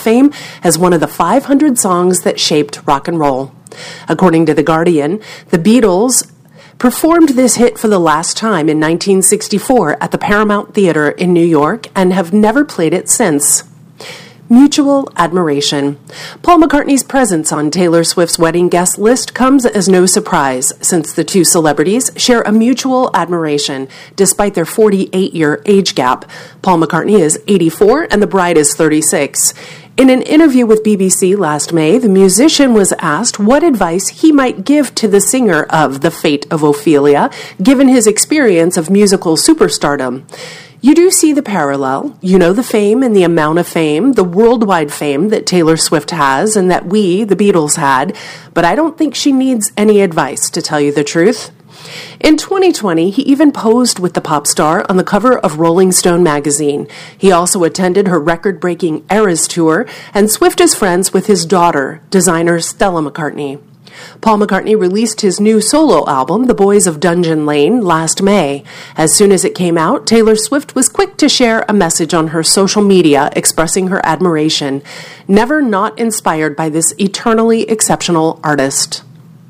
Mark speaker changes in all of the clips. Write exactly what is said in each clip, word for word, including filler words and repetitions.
Speaker 1: Fame as one of the five hundred songs that shaped rock and roll. According to The Guardian, the Beatles performed this hit for the last time in nineteen sixty-four at the Paramount Theater in New York and have never played it since. Mutual admiration. Paul McCartney's presence on Taylor Swift's wedding guest list comes as no surprise, since the two celebrities share a mutual admiration, despite their forty-eight-year age gap. Paul McCartney is eighty-four and the bride is thirty-six. In an interview with B B C last May, the musician was asked what advice he might give to the singer of The Fate of Ophelia, given his experience of musical superstardom. You do see the parallel. You know the fame and the amount of fame, the worldwide fame that Taylor Swift has and that we, the Beatles, had, but I don't think she needs any advice, to tell you the truth. In twenty twenty, he even posed with the pop star on the cover of Rolling Stone magazine. He also attended her record-breaking Eras tour, and Swift is friends with his daughter, designer Stella McCartney. Paul McCartney released his new solo album, The Boys of Dungeon Lane, last May. As soon as it came out, Taylor Swift was quick to share a message on her social media expressing her admiration, never not inspired by this eternally exceptional artist.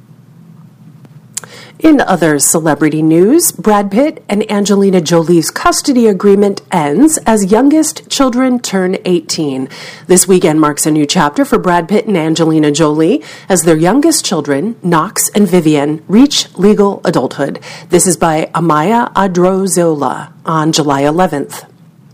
Speaker 1: In other celebrity news, Brad Pitt and Angelina Jolie's custody agreement ends as youngest children turn eighteen. This weekend marks a new chapter for Brad Pitt and Angelina Jolie as their youngest children, Knox and Vivian, reach legal adulthood. This is by Amaya Adrozola on July eleventh.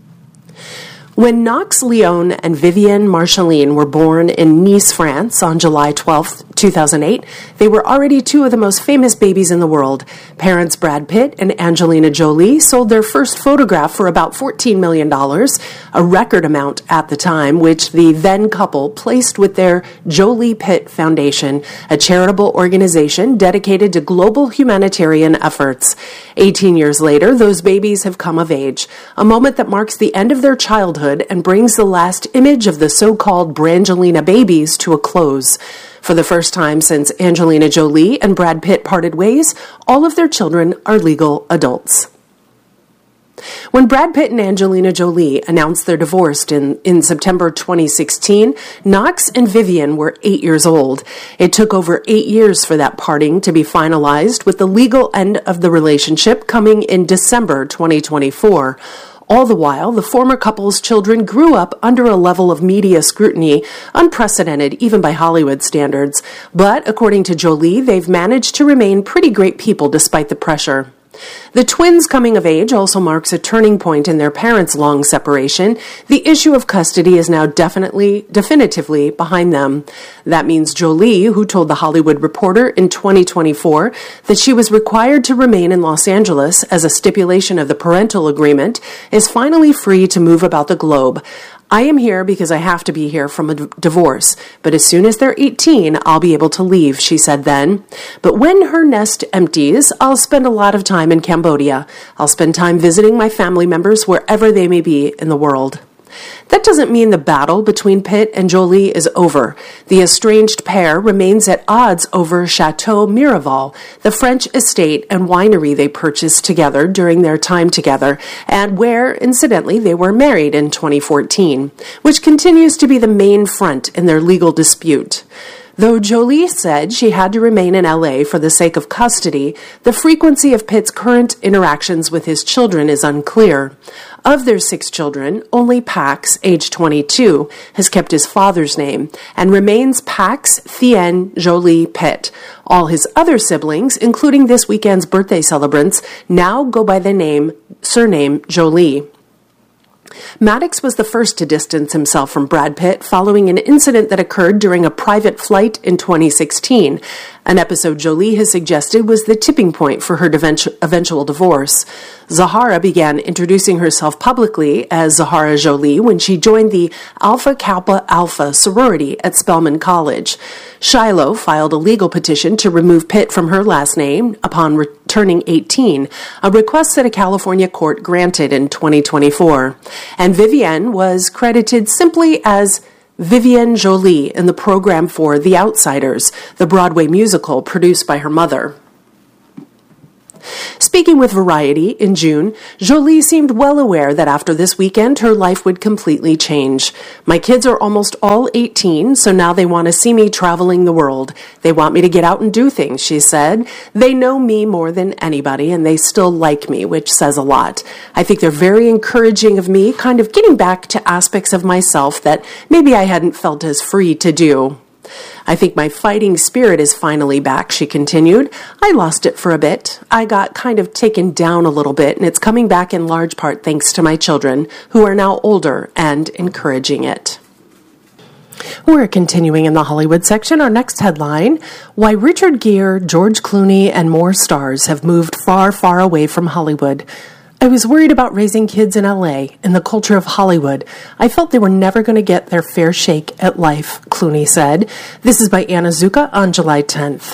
Speaker 1: When Knox Leon and Vivian Marceline were born in Nice, France on July twelfth, two thousand eight, they were already two of the most famous babies in the world. Parents Brad Pitt and Angelina Jolie sold their first photograph for about fourteen million dollars, a record amount at the time, which the then couple placed with their Jolie Pitt Foundation, a charitable organization dedicated to global humanitarian efforts. eighteen years later, those babies have come of age, a moment that marks the end of their childhood and brings the last image of the so-called Brangelina babies to a close. For the first time since Angelina Jolie and Brad Pitt parted ways, all of their children are legal adults. When Brad Pitt and Angelina Jolie announced their divorce in, in September twenty sixteen, Knox and Vivian were eight years old. It took over eight years for that parting to be finalized, with the legal end of the relationship coming in December twenty twenty-four. All the while, the former couple's children grew up under a level of media scrutiny unprecedented even by Hollywood standards. But according to Jolie, they've managed to remain pretty great people despite the pressure. The twins' coming of age also marks a turning point in their parents' long separation. The issue of custody is now definitely, definitively behind them. That means Jolie, who told The Hollywood Reporter in twenty twenty-four that she was required to remain in Los Angeles as a stipulation of the parental agreement, is finally free to move about the globe. I am here because I have to be here from a d- divorce, but as soon as they're eighteen, I'll be able to leave, she said then. But when her nest empties, I'll spend a lot of time in Cambodia. I'll spend time visiting my family members wherever they may be in the world. That doesn't mean the battle between Pitt and Jolie is over. The estranged pair remains at odds over Chateau Miraval, the French estate and winery they purchased together during their time together, and where, incidentally, they were married in twenty fourteen, which continues to be the main front in their legal dispute. Though Jolie said she had to remain in L A for the sake of custody, the frequency of Pitt's current interactions with his children is unclear. Of their six children, only Pax, age twenty-two, has kept his father's name and remains Pax Thien Jolie Pitt. All his other siblings, including this weekend's birthday celebrants, now go by the name, surname Jolie. Maddox was the first to distance himself from Brad Pitt following an incident that occurred during a private flight in twenty sixteen. An episode Jolie has suggested was the tipping point for her eventual divorce. Zahara began introducing herself publicly as Zahara Jolie when she joined the Alpha Kappa Alpha sorority at Spelman College. Shiloh filed a legal petition to remove Pitt from her last name upon returning eighteen, a request that a California court granted in twenty twenty-four. And Vivienne was credited simply as Vivienne Jolie in the program for The Outsiders, the Broadway musical produced by her mother. Speaking with Variety in June, Jolie seemed well aware that after this weekend, her life would completely change. My kids are almost all eighteen, so now they want to see me traveling the world. They want me to get out and do things, she said. They know me more than anybody, and they still like me, which says a lot. I think they're very encouraging of me, kind of getting back to aspects of myself that maybe I hadn't felt as free to do. I think my fighting spirit is finally back, she continued. I lost it for a bit. I got kind of taken down a little bit, and it's coming back in large part thanks to my children, who are now older and encouraging it. We're continuing in the Hollywood section. Our next headline, Why Richard Gere, George Clooney, and more stars have moved far, far away from Hollywood. I was worried about raising kids in L A, in the culture of Hollywood. I felt they were never going to get their fair shake at life, Clooney said. This is by Anna Zuka on July tenth.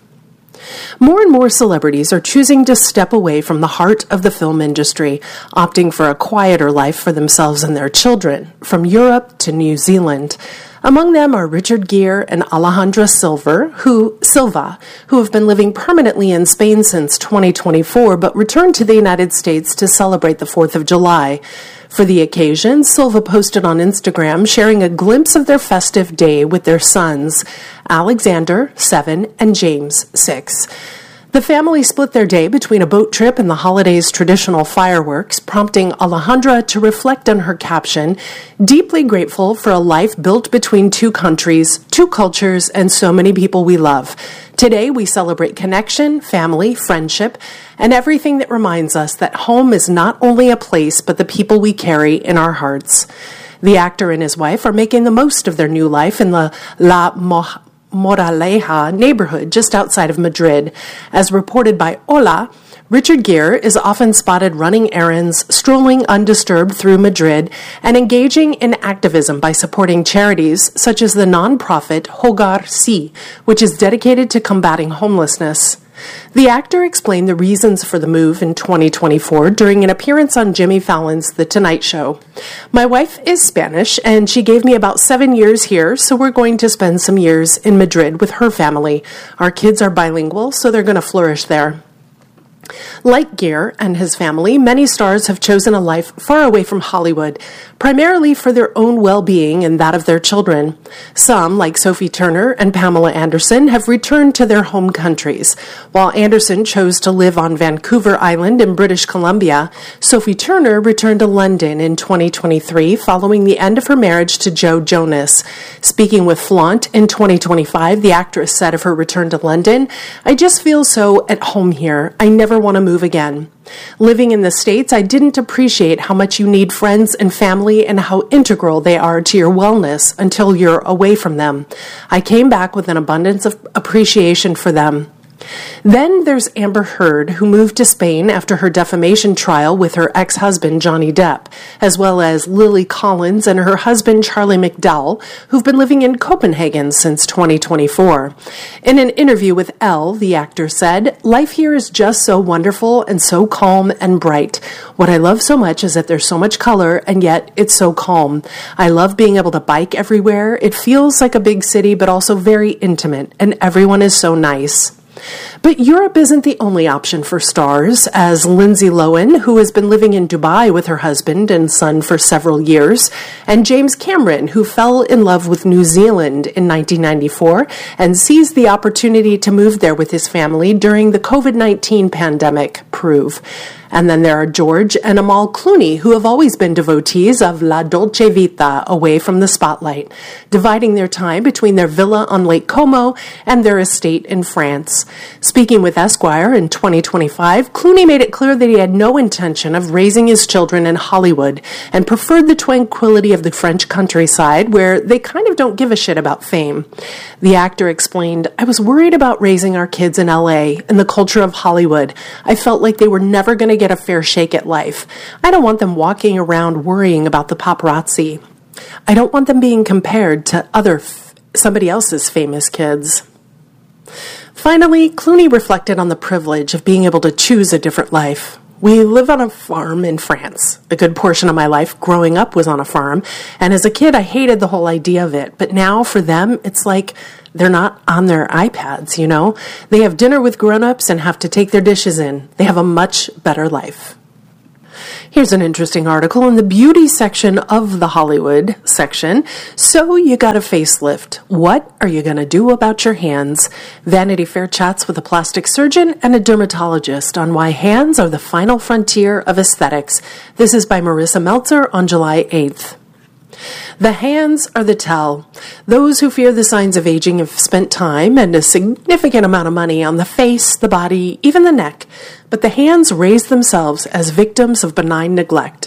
Speaker 1: More and more celebrities are choosing to step away from the heart of the film industry, opting for a quieter life for themselves and their children, from Europe to New Zealand. Among them are Richard Gere and Alejandra Silva, who, Silva, who have been living permanently in Spain since twenty twenty-four, but returned to the United States to celebrate the fourth of July. For the occasion, Silva posted on Instagram sharing a glimpse of their festive day with their sons, Alexander, seven, and James, six. The family split their day between a boat trip and the holiday's traditional fireworks, prompting Alejandra to reflect on her caption, deeply grateful for a life built between two countries, two cultures, and so many people we love. Today we celebrate connection, family, friendship, and everything that reminds us that home is not only a place, but the people we carry in our hearts. The actor and his wife are making the most of their new life in the La Mo- Moraleja neighborhood just outside of Madrid. As reported by Hola, Richard Gere is often spotted running errands, strolling undisturbed through Madrid, and engaging in activism by supporting charities such as the nonprofit Hogar Sí, which is dedicated to combating homelessness. The actor explained the reasons for the move in twenty twenty-four during an appearance on Jimmy Fallon's The Tonight Show. My wife is Spanish, and she gave me about seven years here, so we're going to spend some years in Madrid with her family. Our kids are bilingual, so they're going to flourish there. Like Gere and his family, many stars have chosen a life far away from Hollywood, primarily for their own well-being and that of their children. Some, like Sophie Turner and Pamela Anderson, have returned to their home countries. While Anderson chose to live on Vancouver Island in British Columbia, Sophie Turner returned to London in twenty twenty-three following the end of her marriage to Joe Jonas. Speaking with Flaunt in twenty twenty-five, the actress said of her return to London, "I just feel so at home here. I never want to move again. Living in the States, I didn't appreciate how much you need friends and family and how integral they are to your wellness until you're away from them. I came back with an abundance of appreciation for them." Then there's Amber Heard, who moved to Spain after her defamation trial with her ex-husband Johnny Depp, as well as Lily Collins and her husband Charlie McDowell, who've been living in Copenhagen since twenty twenty-four. In an interview with Elle, the actor said, "Life here is just so wonderful and so calm and bright. What I love so much is that there's so much color, and yet it's so calm. I love being able to bike everywhere. It feels like a big city, but also very intimate, and everyone is so nice." But Europe isn't the only option for stars, as Lindsay Lohan, who has been living in Dubai with her husband and son for several years, and James Cameron, who fell in love with New Zealand in nineteen ninety-four and seized the opportunity to move there with his family during the covid nineteen pandemic, prove. And then there are George and Amal Clooney, who have always been devotees of La Dolce Vita, away from the spotlight, dividing their time between their villa on Lake Como and their estate in France. Speaking with Esquire in twenty twenty-five, Clooney made it clear that he had no intention of raising his children in Hollywood and preferred the tranquility of the French countryside, where they kind of don't give a shit about fame. The actor explained, "I was worried about raising our kids in L A and the culture of Hollywood. I felt like they were never going to get a fair shake at life. I don't want them walking around worrying about the paparazzi. I don't want them being compared to other f- somebody else's famous kids." Finally, Clooney reflected on the privilege of being able to choose a different life. We live on a farm in France. A good portion of my life growing up was on a farm, and as a kid I hated the whole idea of it, but now for them it's like they're not on their iPads, you know? They have dinner with grown-ups and have to take their dishes in. They have a much better life. Here's an interesting article in the beauty section of the Hollywood section. So you got a facelift. What are you going to do about your hands? Vanity Fair chats with a plastic surgeon and a dermatologist on why hands are the final frontier of aesthetics. This is by Marissa Meltzer on July eighth. The hands are the tell. Those who fear the signs of aging have spent time and a significant amount of money on the face, the body, even the neck, but the hands raise themselves as victims of benign neglect.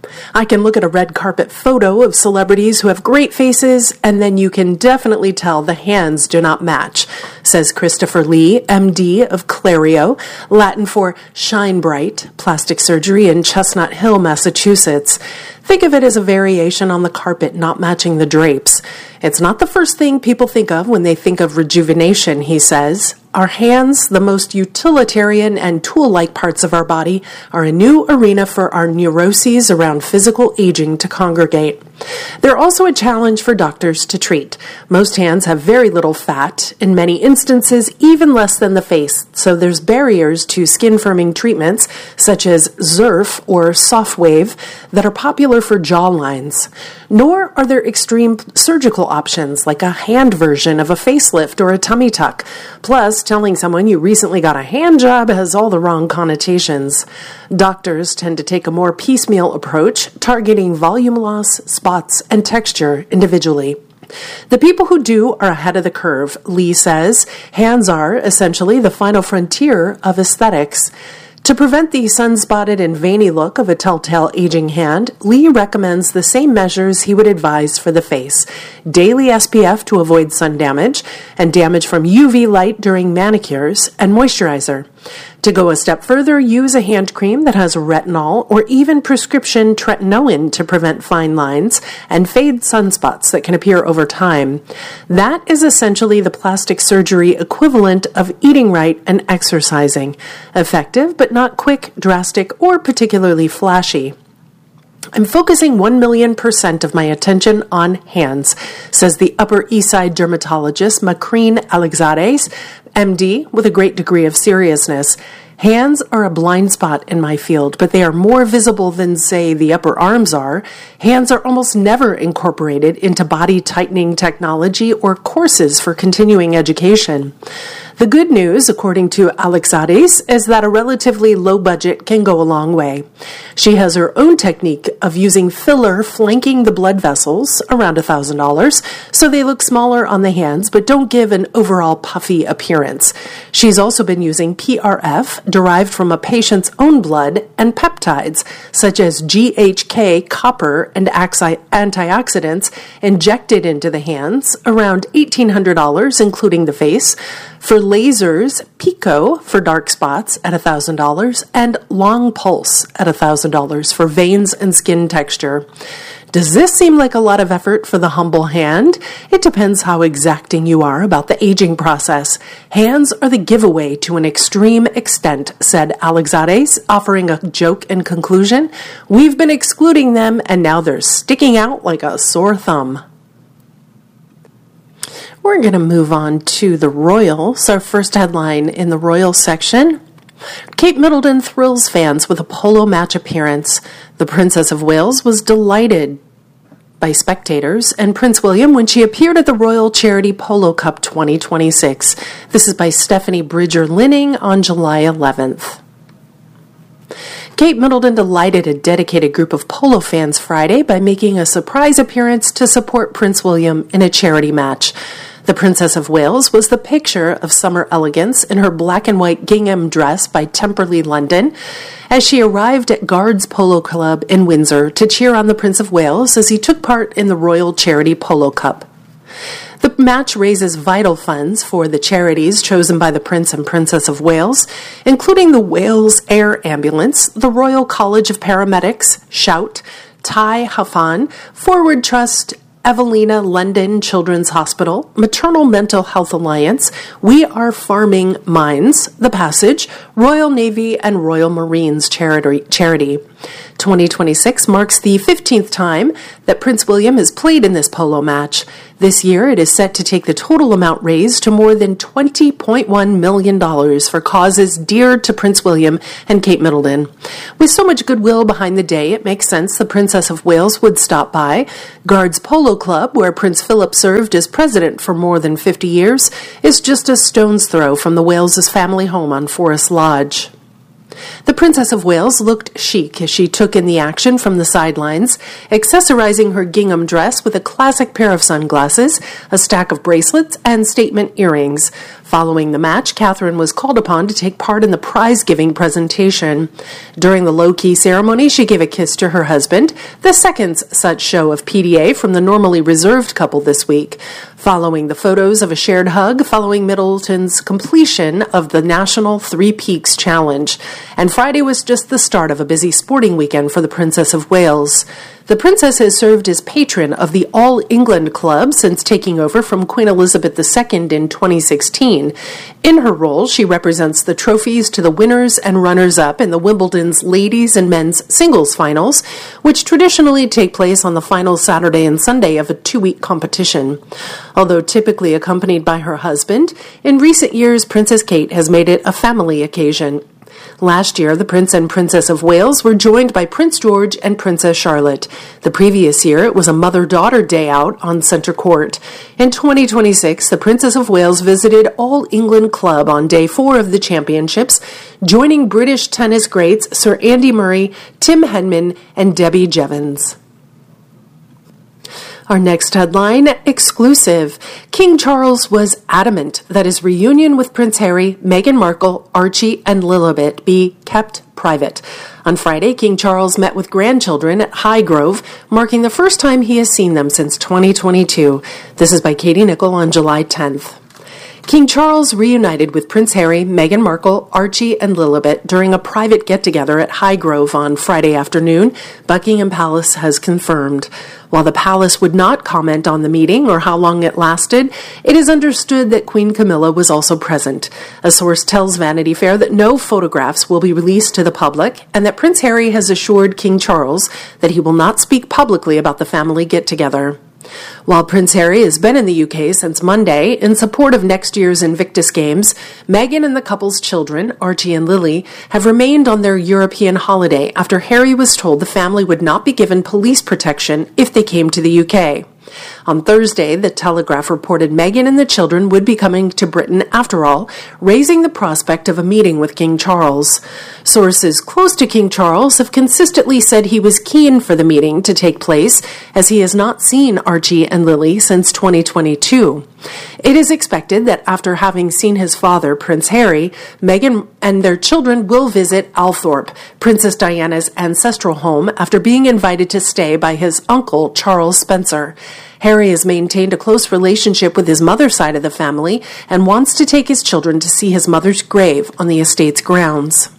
Speaker 1: I can look at a red carpet photo of celebrities who have great faces, and then you can definitely tell the hands do not match, says Christopher Lee, M D of Clario, Latin for shine bright, plastic surgery in Chestnut Hill, Massachusetts. Think of it as a variation on the carpet not matching the drapes. It's not the first thing people think of when they think of rejuvenation, he says. Our hands, the most utilitarian and tool-like parts of our body, are a new arena for our neuroses around physical aging to congregate. They're also a challenge for doctors to treat. Most hands have very little fat, in many instances even less than the face, so there's barriers to skin-firming treatments such as Zerf or Softwave that are popular for jaw lines. Nor are there extreme surgical options like a hand version of a facelift or a tummy tuck. Plus, telling someone you recently got a hand job has all the wrong connotations. Doctors tend to take a more piecemeal approach, targeting volume loss, spots, and texture individually. The people who do are ahead of the curve, Lee says. Hands are, essentially, the final frontier of aesthetics. To prevent the sun-spotted and veiny look of a telltale aging hand, Lee recommends the same measures he would advise for the face. Daily S P F to avoid sun damage, and damage from U V light during manicures, and moisturizer. To go a step further, use a hand cream that has retinol or even prescription tretinoin to prevent fine lines and fade sunspots that can appear over time. That is essentially the plastic surgery equivalent of eating right and exercising. Effective, but not quick, drastic, or particularly flashy. I'm focusing one million percent of my attention on hands, says the Upper East Side dermatologist Macrine Alexades, M D, with a great degree of seriousness. Hands are a blind spot in my field, but they are more visible than, say, the upper arms are. Hands are almost never incorporated into body tightening technology or courses for continuing education. The good news, according to Alexades, is that a relatively low budget can go a long way. She has her own technique of using filler flanking the blood vessels, around one thousand dollars, so they look smaller on the hands but don't give an overall puffy appearance. She's also been using P R F, derived from a patient's own blood, and peptides, such as G H K, copper, and antioxidants, injected into the hands, around eighteen hundred dollars, including the face. For lasers, Pico for dark spots at one thousand dollars, and Long Pulse at one thousand dollars for veins and skin texture. Does this seem like a lot of effort for the humble hand? It depends how exacting you are about the aging process. Hands are the giveaway to an extreme extent, said Alexades, offering a joke in conclusion. We've been excluding them, and now they're sticking out like a sore thumb. We're going to move on to the Royals, our first headline in the Royal section. Kate Middleton thrills fans with a polo match appearance. The Princess of Wales was delighted by spectators and Prince William when she appeared at the Royal Charity Polo Cup twenty twenty-six. This is by Stephanie Bridger-Linning on July eleventh. Kate Middleton delighted a dedicated group of polo fans Friday by making a surprise appearance to support Prince William in a charity match. The Princess of Wales was the picture of summer elegance in her black and white gingham dress by Temperley London as she arrived at Guards Polo Club in Windsor to cheer on the Prince of Wales as he took part in the Royal Charity Polo Cup. The match raises vital funds for the charities chosen by the Prince and Princess of Wales, including the Wales Air Ambulance, the Royal College of Paramedics, Shout, Tai Hafan, Forward Trust, Evelina London Children's Hospital, Maternal Mental Health Alliance, We Are Farming Minds, The Passage, Royal Navy, and Royal Marines Charity. twenty twenty-six marks the fifteenth time that Prince William has played in this polo match. This year, it is set to take the total amount raised to more than twenty point one million dollars for causes dear to Prince William and Kate Middleton. With so much goodwill behind the day, it makes sense the Princess of Wales would stop by. Guards Polo Club, where Prince Philip served as president for more than fifty years, is just a stone's throw from the Wales' family home on Forest Lodge. The Princess of Wales looked chic as she took in the action from the sidelines, accessorizing her gingham dress with a classic pair of sunglasses, a stack of bracelets, and statement earrings. Following the match, Catherine was called upon to take part in the prize-giving presentation. During the low-key ceremony, she gave a kiss to her husband, the second such show of P D A from the normally reserved couple this week. Following the photos of a shared hug following Middleton's completion of the National Three Peaks Challenge. And Friday was just the start of a busy sporting weekend for the Princess of Wales. The Princess has served as patron of the All England Club since taking over from Queen Elizabeth the Second in twenty sixteen. In her role, she represents the trophies to the winners and runners-up in the Wimbledon's ladies and men's singles finals, which traditionally take place on the final Saturday and Sunday of a two-week competition. Although typically accompanied by her husband, in recent years, Princess Kate has made it a family occasion. Last year, the Prince and Princess of Wales were joined by Prince George and Princess Charlotte. The previous year, it was a mother-daughter day out on Centre Court. In twenty twenty-six, the Princess of Wales visited All England Club on day four of the championships, joining British tennis greats Sir Andy Murray, Tim Henman, and Debbie Jevons. Our next headline, exclusive. King Charles was adamant that his reunion with Prince Harry, Meghan Markle, Archie, and Lilibet be kept private. On Friday, King Charles met with grandchildren at Highgrove, marking the first time he has seen them since twenty twenty-two. This is by Katie Nichol on July tenth. King Charles reunited with Prince Harry, Meghan Markle, Archie, and Lilibet during a private get-together at Highgrove on Friday afternoon, Buckingham Palace has confirmed. While the palace would not comment on the meeting or how long it lasted, it is understood that Queen Camilla was also present. A source tells Vanity Fair that no photographs will be released to the public and that Prince Harry has assured King Charles that he will not speak publicly about the family get-together. While Prince Harry has been in the U K since Monday in support of next year's Invictus Games, Meghan and the couple's children, Archie and Lily, have remained on their European holiday after Harry was told the family would not be given police protection if they came to the U K. On Thursday, the Telegraph reported Meghan and the children would be coming to Britain after all, raising the prospect of a meeting with King Charles. Sources close to King Charles have consistently said he was keen for the meeting to take place, as he has not seen Archie and Lily since twenty twenty-two. It is expected that after having seen his father, Prince Harry, Meghan and their children will visit Althorp, Princess Diana's ancestral home, after being invited to stay by his uncle, Charles Spencer. Harry has maintained a close relationship with his mother's side of the family and wants to take his children to see his mother's grave on the estate's grounds.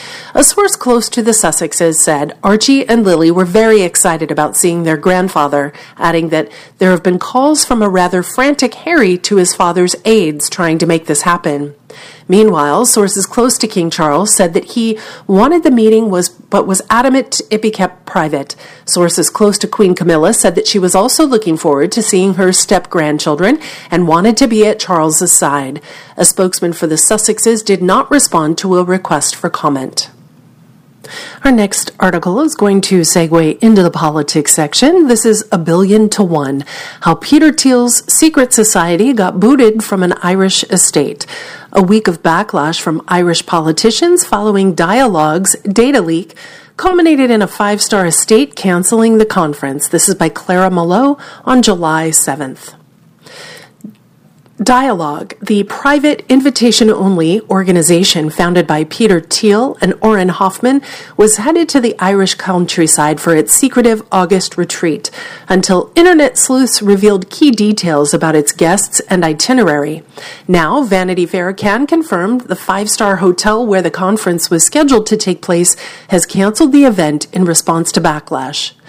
Speaker 1: A source close to the Sussexes said Archie and Lily were very excited about seeing their grandfather, adding that there have been calls from a rather frantic Harry to his father's aides trying to make this happen. Meanwhile, sources close to King Charles said that he wanted the meeting was but was adamant it be kept private. Sources close to Queen Camilla said that she was also looking forward to seeing her step-grandchildren and wanted to be at Charles's side. A spokesman for the Sussexes did not respond to a request for comment. Our next article is going to segue into the politics section. This is A Billion to One, how Peter Thiel's secret society got booted from an Irish estate. A week of backlash from Irish politicians following Dialogue's data leak culminated in a five-star estate canceling the conference. This is by Clara Mallow on July seventh. Dialogue, the private invitation-only organization founded by Peter Thiel and Oren Hoffman, was headed to the Irish countryside for its secretive August retreat until internet sleuths revealed key details about its guests and itinerary. Now, Vanity Fair can confirm the five-star hotel where the conference was scheduled to take place has canceled the event in response to backlash.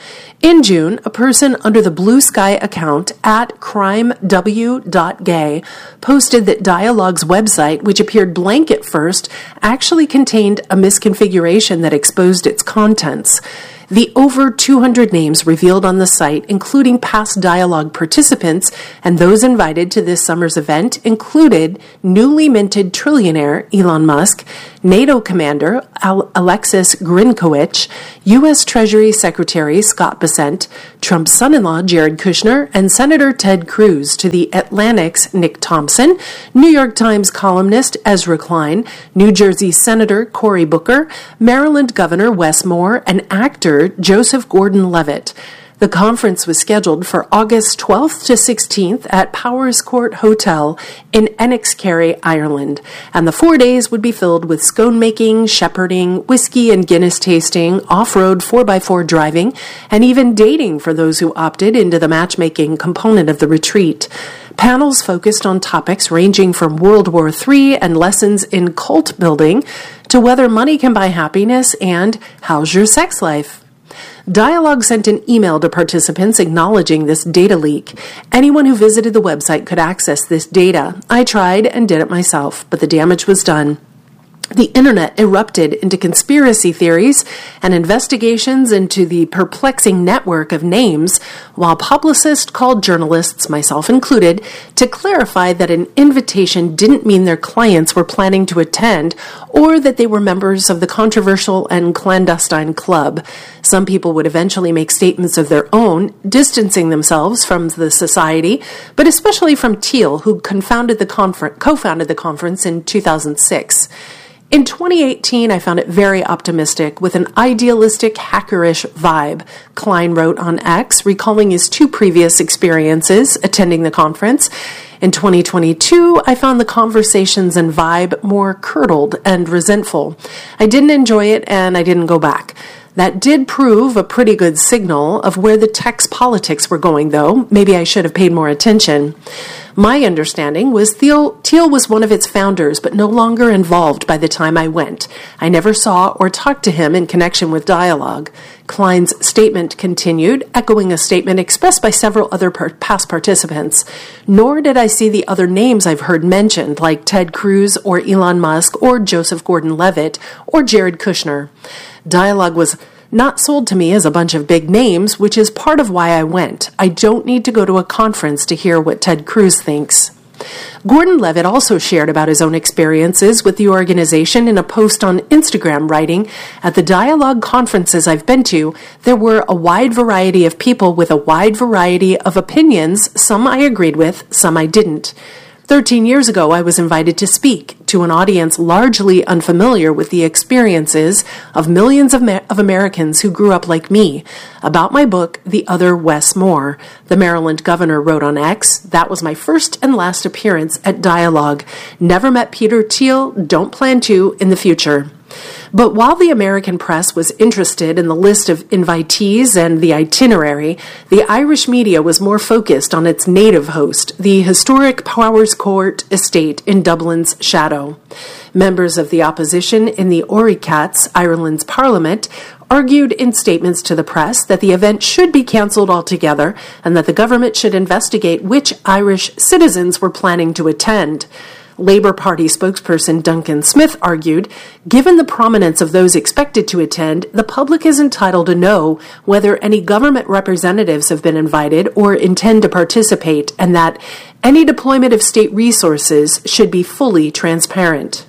Speaker 1: In June, a person under the Blue Sky account at crime w dot gay posted that Dialogue's website, which appeared blank at first, actually contained a misconfiguration that exposed its contents. The over two hundred names revealed on the site, including past Dialogue participants and those invited to this summer's event, included newly minted trillionaire Elon Musk, NATO commander Al- Alexis Grinkowicz, U S Treasury Secretary Scott Bessent, Trump's son-in-law Jared Kushner, and Senator Ted Cruz. To the Atlantic's Nick Thompson, New York Times columnist Ezra Klein, New Jersey Senator Cory Booker, Maryland Governor Wes Moore, and actor Joseph Gordon-Levitt. The conference was scheduled for August twelfth to sixteenth at Powers Court Hotel in Enniskerry, Ireland, and the four days would be filled with scone making, shepherding, whiskey and Guinness tasting, off-road four by four driving, and even dating for those who opted into the matchmaking component of the retreat. Panels focused on topics ranging from World War Three and lessons in cult building to whether money can buy happiness and how's your sex life. Dialogue sent an email to participants acknowledging this data leak. Anyone who visited the website could access this data. I tried and did it myself, but the damage was done. The internet erupted into conspiracy theories and investigations into the perplexing network of names, while publicists called journalists, myself included, to clarify that an invitation didn't mean their clients were planning to attend or that they were members of the controversial and clandestine club. Some people would eventually make statements of their own, distancing themselves from the society, but especially from Thiel, who confounded the confer- co-founded the conference in two thousand six. In twenty eighteen, I found it very optimistic with an idealistic, hackerish vibe, Klein wrote on X, recalling his two previous experiences attending the conference. In twenty twenty-two, I found the conversations and vibe more curdled and resentful. I didn't enjoy it and I didn't go back. That did prove a pretty good signal of where the tech's politics were going, though. Maybe I should have paid more attention. My understanding was Thiel, Thiel was one of its founders, but no longer involved by the time I went. I never saw or talked to him in connection with Dialogue. Klein's statement continued, echoing a statement expressed by several other par- past participants. Nor did I see the other names I've heard mentioned, like Ted Cruz or Elon Musk or Joseph Gordon-Levitt or Jared Kushner. Dialogue was not sold to me as a bunch of big names, which is part of why I went. I don't need to go to a conference to hear what Ted Cruz thinks. Gordon-Levitt also shared about his own experiences with the organization in a post on Instagram, writing, "At the Dialogue conferences I've been to, there were a wide variety of people with a wide variety of opinions. Some I agreed with, some I didn't. Thirteen years ago, I was invited to speak to an audience largely unfamiliar with the experiences of millions of, Ma- of Americans who grew up like me about my book, The Other Wes Moore." The Maryland governor wrote on X, "That was my first and last appearance at Dialogue. Never met Peter Thiel, don't plan to in the future." But while the American press was interested in the list of invitees and the itinerary, the Irish media was more focused on its native host, the historic Powers Court estate in Dublin's shadow. Members of the opposition in the Ori Cats, Ireland's parliament, argued in statements to the press that the event should be cancelled altogether and that the government should investigate which Irish citizens were planning to attend. Labour Party spokesperson Duncan Smith argued, given the prominence of those expected to attend, the public is entitled to know whether any government representatives have been invited or intend to participate, and that any deployment of state resources should be fully transparent.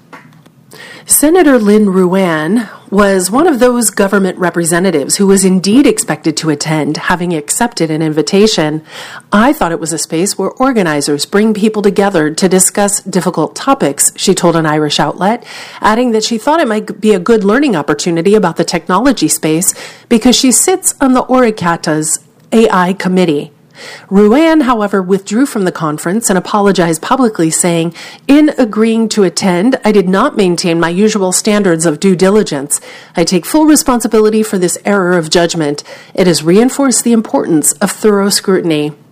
Speaker 1: Senator Lynn Ruane was one of those government representatives who was indeed expected to attend, having accepted an invitation. I thought it was a space where organizers bring people together to discuss difficult topics, she told an Irish outlet, adding that she thought it might be a good learning opportunity about the technology space because she sits on the Oricata's A I committee. Ruane, however, withdrew from the conference and apologized publicly, saying, "In agreeing to attend, I did not maintain my usual standards of due diligence. I take full responsibility for this error of judgment. It has reinforced the importance of thorough scrutiny."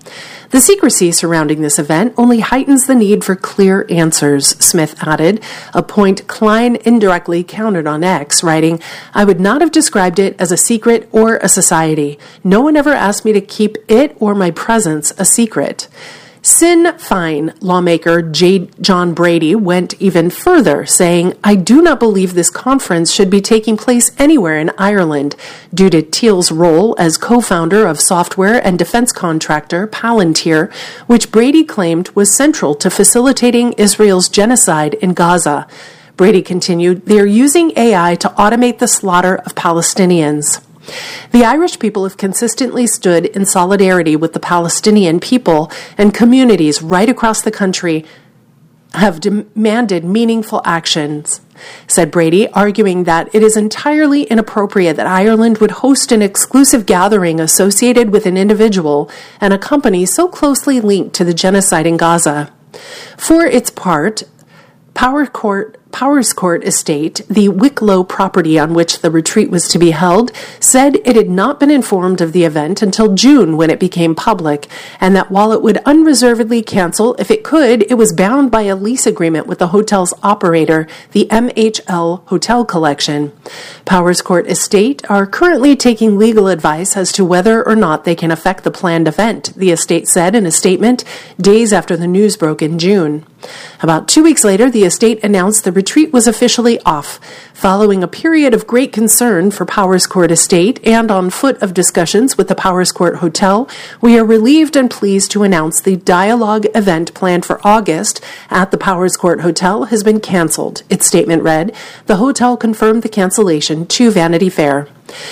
Speaker 1: The secrecy surrounding this event only heightens the need for clear answers, Smith added, a point Klein indirectly countered on X, writing, I would not have described it as a secret or a society. No one ever asked me to keep it or my presence a secret. Sinn Féin lawmaker J. John Brady went even further, saying, I do not believe this conference should be taking place anywhere in Ireland due to Teal's role as co-founder of software and defense contractor Palantir, which Brady claimed was central to facilitating Israel's genocide in Gaza. Brady continued, they are using A I to automate the slaughter of Palestinians. The Irish people have consistently stood in solidarity with the Palestinian people, and communities right across the country have demanded meaningful actions, said Brady, arguing that it is entirely inappropriate that Ireland would host an exclusive gathering associated with an individual and a company so closely linked to the genocide in Gaza. For its part, Power Court Powers Court Estate, the Wicklow property on which the retreat was to be held, said it had not been informed of the event until June when it became public, and that while it would unreservedly cancel if it could, it was bound by a lease agreement with the hotel's operator, the M H L Hotel Collection. Powers Court Estate are currently taking legal advice as to whether or not they can affect the planned event, the estate said in a statement days after the news broke in June. About two weeks later, the estate announced the retreat was officially off, following a period of great concern for Powers Court Estate and on foot of discussions with the Powers Court Hotel. We are relieved and pleased to announce the dialogue event planned for August at the Powers Court Hotel has been canceled. Its statement read, the hotel confirmed the cancellation to Vanity Fair.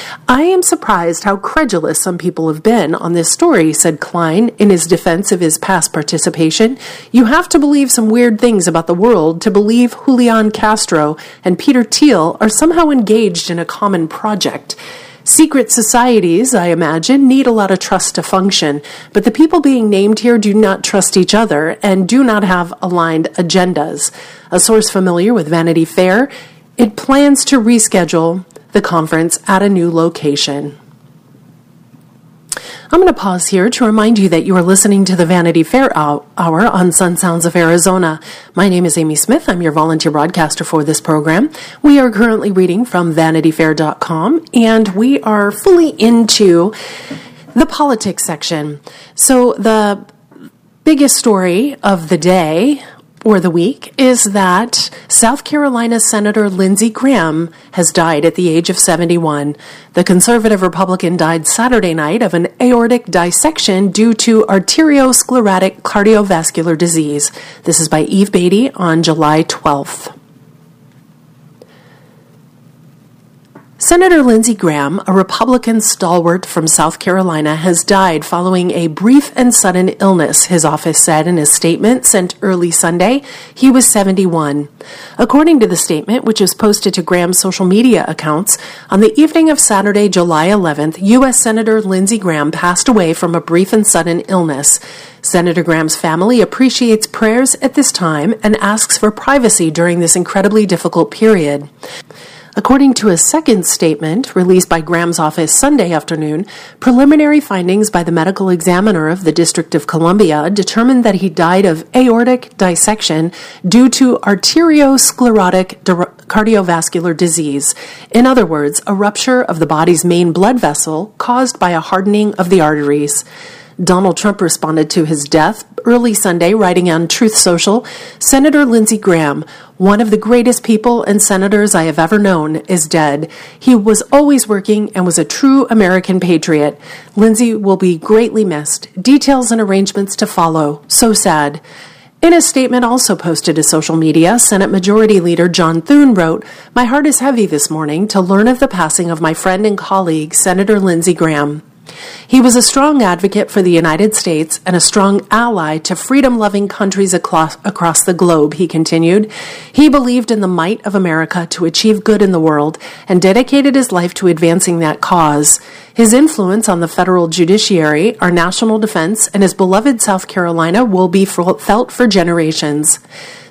Speaker 1: I am surprised how credulous some people have been on this story, said Klein in his defense of his past participation. You have to believe some weird things about the world to believe Julian Castro and Peter Thiel are somehow engaged in a common project. Secret societies, I imagine, need a lot of trust to function, but the people being named here do not trust each other and do not have aligned agendas. A source familiar with Vanity Fair, it plans to reschedule the conference at a new location. I'm going to pause here to remind you that you are listening to the Vanity Fair Hour on Sun Sounds of Arizona. My name is Amy Smith. I'm your volunteer broadcaster for this program. We are currently reading from vanity fair dot com, and we are fully into the politics section. So the biggest story of the day or the week is that South Carolina Senator Lindsey Graham has died at the age of seventy-one. The conservative Republican died Saturday night of an aortic dissection due to arteriosclerotic cardiovascular disease. This is by Eve Beatty on July twelfth. Senator Lindsey Graham, a Republican stalwart from South Carolina, has died following a brief and sudden illness, his office said in a statement sent early Sunday. He was seventy-one. According to the statement, which was posted to Graham's social media accounts, on the evening of Saturday, July eleventh, U S Senator Lindsey Graham passed away from a brief and sudden illness. Senator Graham's family appreciates prayers at this time and asks for privacy during this incredibly difficult period. According to a second statement released by Graham's office Sunday afternoon, preliminary findings by the medical examiner of the District of Columbia determined that he died of aortic dissection due to arteriosclerotic cardiovascular disease. In other words, a rupture of the body's main blood vessel caused by a hardening of the arteries. Donald Trump responded to his death early Sunday, writing on Truth Social, Senator Lindsey Graham, one of the greatest people and senators I have ever known, is dead. He was always working and was a true American patriot. Lindsey will be greatly missed. Details and arrangements to follow. So sad. In a statement also posted to social media, Senate Majority Leader John Thune wrote, My heart is heavy this morning to learn of the passing of my friend and colleague, Senator Lindsey Graham. He was a strong advocate for the United States and a strong ally to freedom-loving countries across, across the globe, he continued. He believed in the might of America to achieve good in the world and dedicated his life to advancing that cause. His influence on the federal judiciary, our national defense, and his beloved South Carolina will be felt for generations.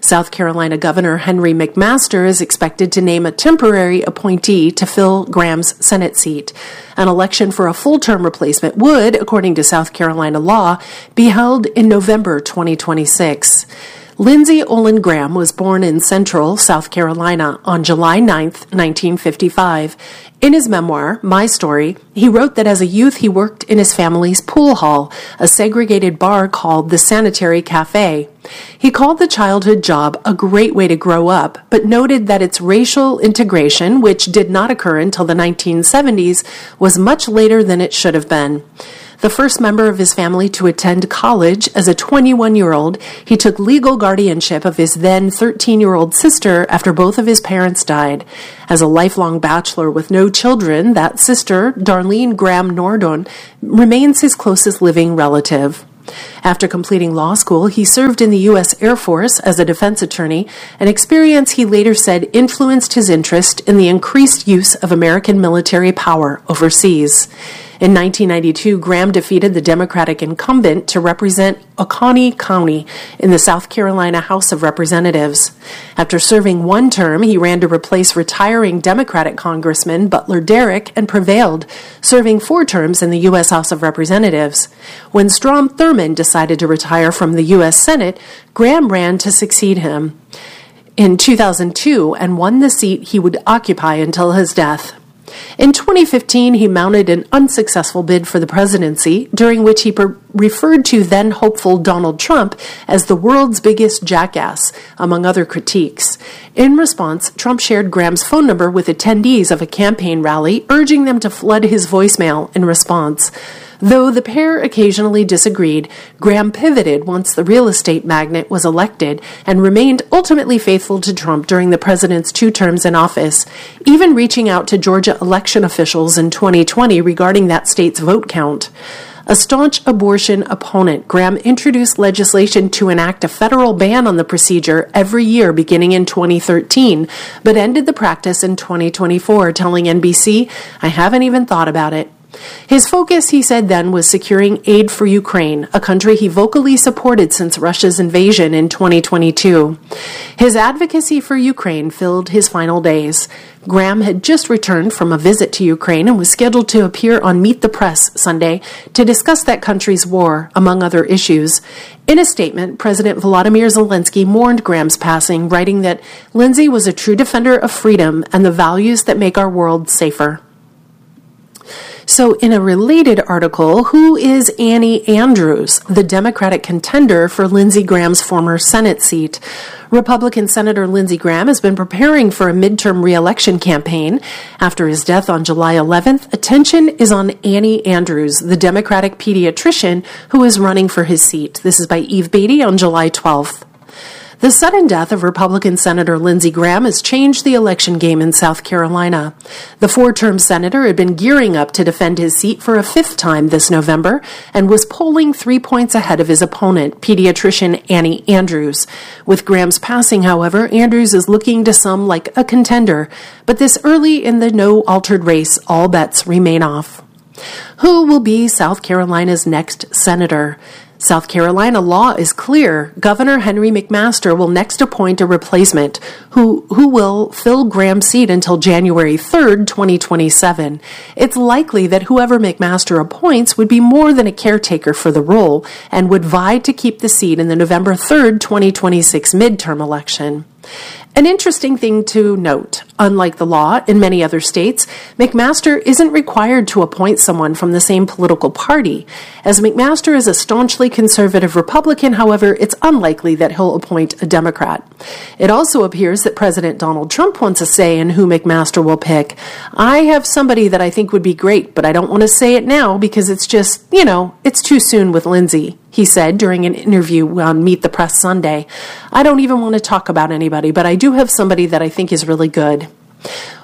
Speaker 1: South Carolina Governor Henry McMaster is expected to name a temporary appointee to fill Graham's Senate seat. An election for a full-term replacement would, according to South Carolina law, be held in November twenty twenty-six. Lindsey Olin Graham was born in Central, South Carolina on July ninth, nineteen fifty-five. In his memoir, My Story, he wrote that as a youth he worked in his family's pool hall, a segregated bar called the Sanitary Cafe. He called the childhood job a great way to grow up, but noted that its racial integration, which did not occur until the nineteen seventies, was much later than it should have been. The first member of his family to attend college as a twenty-one-year-old, he took legal guardianship of his then thirteen-year-old sister after both of his parents died. As a lifelong bachelor with no children, that sister, Darlene Graham Nordon, remains his closest living relative. After completing law school, he served in the U S Air Force as a defense attorney, an experience he later said influenced his interest in the increased use of American military power overseas. In nineteen ninety-two, Graham defeated the Democratic incumbent to represent Oconee County in the South Carolina House of Representatives. After serving one term, he ran to replace retiring Democratic Congressman Butler Derrick and prevailed, serving four terms in the U S House of Representatives. When Strom Thurmond decided to retire from the U S Senate, Graham ran to succeed him in two thousand two and won the seat he would occupy until his death. In twenty fifteen, he mounted an unsuccessful bid for the presidency, during which he per- referred to then-hopeful Donald Trump as the world's biggest jackass, among other critiques. In response, Trump shared Graham's phone number with attendees of a campaign rally, urging them to flood his voicemail in response. Though the pair occasionally disagreed, Graham pivoted once the real estate magnate was elected and remained ultimately faithful to Trump during the president's two terms in office, even reaching out to Georgia election officials in twenty twenty regarding that state's vote count. A staunch abortion opponent, Graham introduced legislation to enact a federal ban on the procedure every year beginning in twenty thirteen, but ended the practice in twenty twenty-four, telling N B C, "I haven't even thought about it." His focus, he said then, was securing aid for Ukraine, a country he vocally supported since Russia's invasion in twenty twenty-two. His advocacy for Ukraine filled his final days. Graham had just returned from a visit to Ukraine and was scheduled to appear on Meet the Press Sunday to discuss that country's war, among other issues. In a statement, President Volodymyr Zelensky mourned Graham's passing, writing that Lindsey was a true defender of freedom and the values that make our world safer. So in a related article, who is Annie Andrews, the Democratic contender for Lindsey Graham's former Senate seat? Republican Senator Lindsey Graham has been preparing for a midterm re-election campaign. After his death on July eleventh, attention is on Annie Andrews, the Democratic pediatrician who is running for his seat. This is by Eve Beatty on July twelfth. The sudden death of Republican Senator Lindsey Graham has changed the election game in South Carolina. The four-term senator had been gearing up to defend his seat for a fifth time this November and was polling three points ahead of his opponent, pediatrician Annie Andrews. With Graham's passing, however, Andrews is looking to some like a contender, but this early in the no-altered race, all bets remain off. Who will be South Carolina's next senator? South Carolina law is clear. Governor Henry McMaster will next appoint a replacement who, who will fill Graham's seat until January third, twenty twenty-seven. It's likely that whoever McMaster appoints would be more than a caretaker for the role and would vie to keep the seat in the November third, twenty twenty-six midterm election. An interesting thing to note, unlike the law in many other states, McMaster isn't required to appoint someone from the same political party. As McMaster is a staunchly conservative Republican, however, it's unlikely that he'll appoint a Democrat. It also appears that President Donald Trump wants a say in who McMaster will pick. I have somebody that I think would be great, but I don't want to say it now because it's just, you know, it's too soon with Lindsey, he said during an interview on Meet the Press Sunday. I don't even want to talk about anybody, but I do have somebody that I think is really good.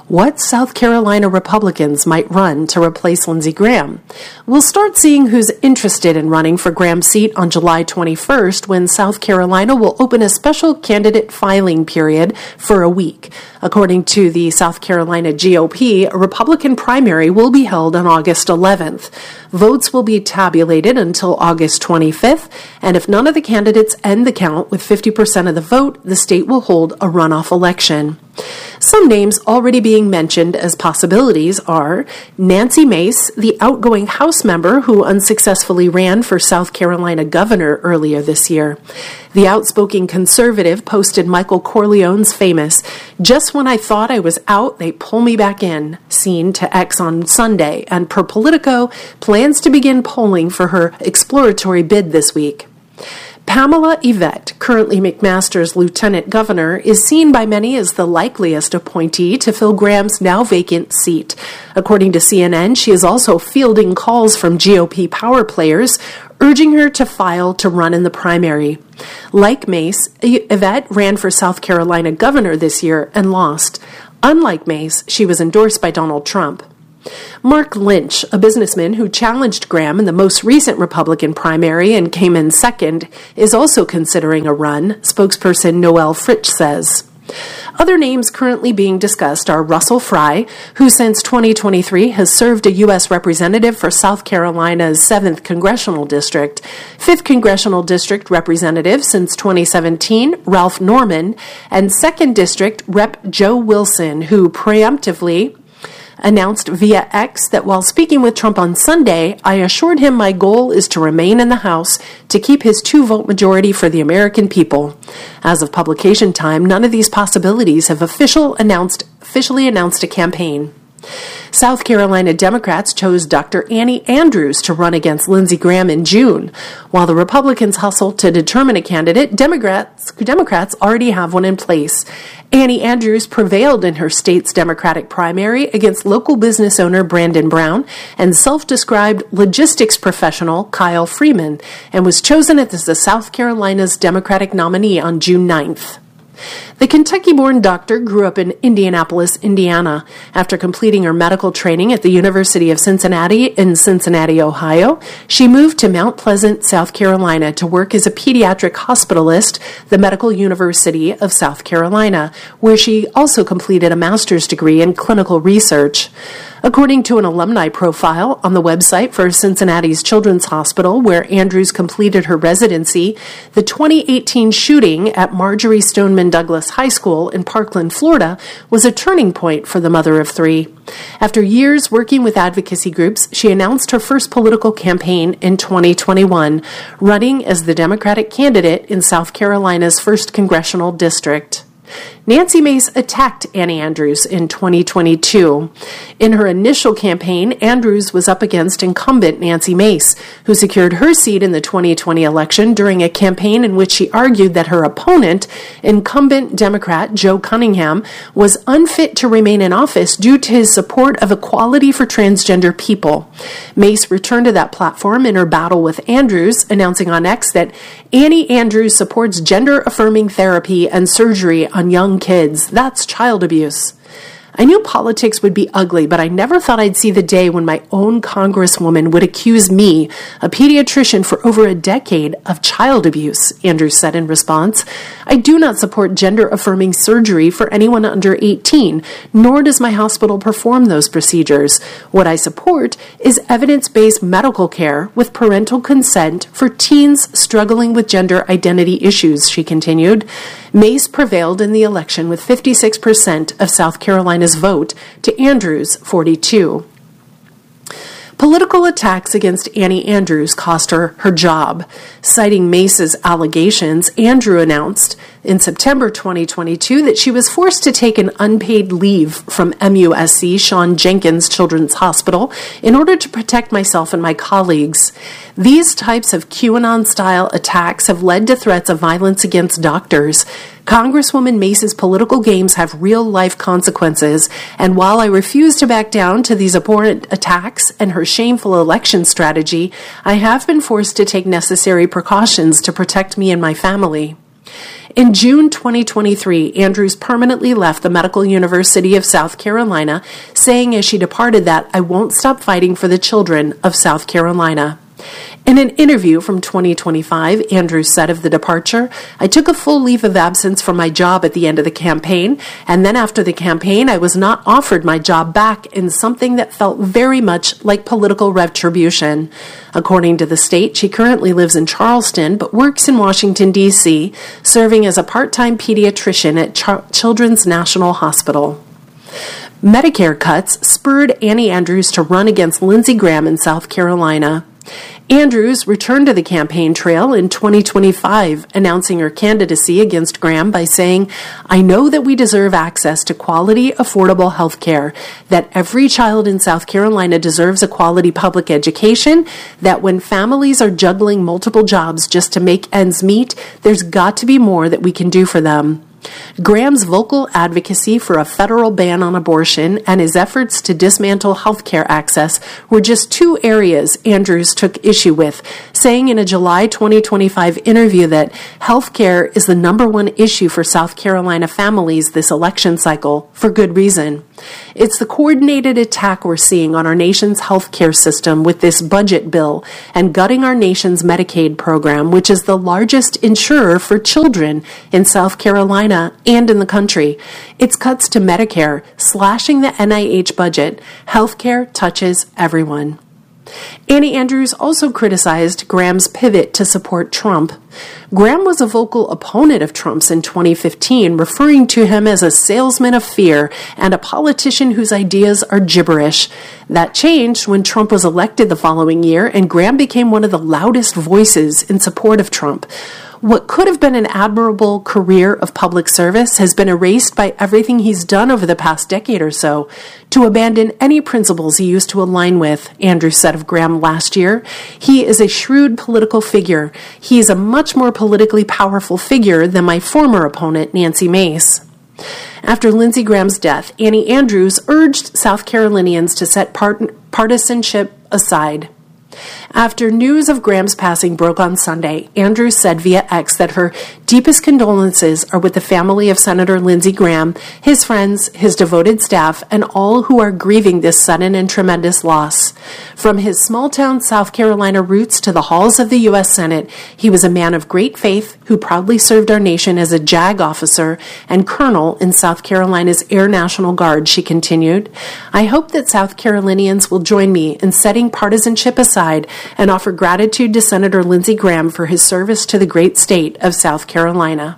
Speaker 1: what South Carolina Republicans might run to replace Lindsey Graham. We'll start seeing who's interested in running for Graham's seat on July twenty-first, when South Carolina will open a special candidate filing period for a week. According to the South Carolina G O P, a Republican primary will be held on August eleventh. Votes will be tabulated until August twenty-fifth, and if none of the candidates end the count with fifty percent of the vote, the state will hold a runoff election. Some names already being mentioned as possibilities are Nancy Mace, the outgoing House member who unsuccessfully ran for South Carolina governor earlier this year. The outspoken conservative posted Michael Corleone's famous, "Just when I thought I was out, they pull me back in," scene to X on Sunday, and per Politico, plans to begin polling for her exploratory bid this week. Pamela Yvette, currently McMaster's lieutenant governor, is seen by many as the likeliest appointee to fill Graham's now vacant seat. According to C N N, she is also fielding calls from G O P power players urging her to file to run in the primary. Like Mace, Yvette ran for South Carolina governor this year and lost. Unlike Mace, she was endorsed by Donald Trump. Mark Lynch, a businessman who challenged Graham in the most recent Republican primary and came in second, is also considering a run, spokesperson Noel Fritsch says. Other names currently being discussed are Russell Fry, who since twenty twenty-three has served a U S representative for South Carolina's seventh Congressional District, fifth Congressional District representative since twenty seventeen, Ralph Norman, and second District Rep Joe Wilson, who preemptively announced via X that while speaking with Trump on Sunday, I assured him my goal is to remain in the House to keep his two-vote majority for the American people. As of publication time, none of these possibilities have official announced, officially announced a campaign. South Carolina Democrats chose Doctor Annie Andrews to run against Lindsey Graham in June. While the Republicans hustle to determine a candidate, Democrats, Democrats already have one in place. Annie Andrews prevailed in her state's Democratic primary against local business owner Brandon Brown and self-described logistics professional Kyle Freeman, and was chosen as the South Carolina's Democratic nominee on June ninth. The Kentucky-born doctor grew up in Indianapolis, Indiana. After completing her medical training at the University of Cincinnati in Cincinnati, Ohio, she moved to Mount Pleasant, South Carolina to work as a pediatric hospitalist, the Medical University of South Carolina, where she also completed a master's degree in clinical research. According to an alumni profile on the website for Cincinnati's Children's Hospital, where Andrews completed her residency, the twenty eighteen shooting at Marjorie Stoneman Douglas High School in Parkland, Florida, was a turning point for the mother of three. After years working with advocacy groups, she announced her first political campaign in twenty twenty-one, running as the Democratic candidate in South Carolina's first congressional district. Nancy Mace attacked Annie Andrews in twenty twenty-two. In her initial campaign, Andrews was up against incumbent Nancy Mace, who secured her seat in the twenty twenty election during a campaign in which she argued that her opponent, incumbent Democrat Joe Cunningham, was unfit to remain in office due to his support of equality for transgender people. Mace returned to that platform in her battle with Andrews, announcing on X that Annie Andrews supports gender-affirming therapy and surgery on young kids. That's child abuse. I knew politics would be ugly, but I never thought I'd see the day when my own congresswoman would accuse me, a pediatrician for over a decade, of child abuse, Andrews said in response. I do not support gender-affirming surgery for anyone under eighteen, nor does my hospital perform those procedures. What I support is evidence-based medical care with parental consent for teens struggling with gender identity issues, she continued. Mace prevailed in the election with fifty-six percent of South Carolina's vote to Andrews' forty-two. Political attacks against Annie Andrews cost her her job. Citing Mace's allegations, Andrew announced in September twenty twenty-two that she was forced to take an unpaid leave from M U S C Sean Jenkins Children's Hospital in order to protect myself and my colleagues. These types of QAnon-style attacks have led to threats of violence against doctors. Congresswoman Mace's political games have real-life consequences, and while I refuse to back down to these abhorrent attacks and her shameful election strategy, I have been forced to take necessary precautions to protect me and my family. In June twenty twenty-three, Andrews permanently left the Medical University of South Carolina, saying as she departed that, "I won't stop fighting for the children of South Carolina." In an interview from twenty twenty-five, Andrews said of the departure, "I took a full leave of absence from my job at the end of the campaign, and then after the campaign, I was not offered my job back in something that felt very much like political retribution." According to the state, she currently lives in Charleston, but works in Washington, D C, serving as a part-time pediatrician at Ch- Children's National Hospital. Medicare cuts spurred Annie Andrews to run against Lindsey Graham in South Carolina. Andrews returned to the campaign trail in twenty twenty-five, announcing her candidacy against Graham by saying, "I know that we deserve access to quality, affordable health care, that every child in South Carolina deserves a quality public education, that when families are juggling multiple jobs just to make ends meet, there's got to be more that we can do for them." Graham's vocal advocacy for a federal ban on abortion and his efforts to dismantle healthcare access were just two areas Andrews took issue with, saying in a July twenty twenty-five interview that healthcare is the number one issue for South Carolina families this election cycle, for good reason. It's the coordinated attack we're seeing on our nation's healthcare system with this budget bill and gutting our nation's Medicaid program, which is the largest insurer for children in South Carolina and in the country. It's cuts to Medicare, slashing the N I H budget. Healthcare touches everyone. Annie Andrews also criticized Graham's pivot to support Trump. Graham was a vocal opponent of Trump's in twenty fifteen, referring to him as a salesman of fear and a politician whose ideas are gibberish. That changed when Trump was elected the following year, and Graham became one of the loudest voices in support of Trump. What could have been an admirable career of public service has been erased by everything he's done over the past decade or so to abandon any principles he used to align with, Andrews said of Graham last year. He is a shrewd political figure. He is a much more politically powerful figure than my former opponent, Nancy Mace. After Lindsey Graham's death, Annie Andrews urged South Carolinians to set part- partisanship aside. After news of Graham's passing broke on Sunday, Andrews said via X that her deepest condolences are with the family of Senator Lindsey Graham, his friends, his devoted staff, and all who are grieving this sudden and tremendous loss. From his small-town South Carolina roots to the halls of the U S Senate, he was a man of great faith who proudly served our nation as a JAG officer and colonel in South Carolina's Air National Guard, she continued. I hope that South Carolinians will join me in setting partisanship aside and offer gratitude to Senator Lindsey Graham for his service to the great state of South Carolina.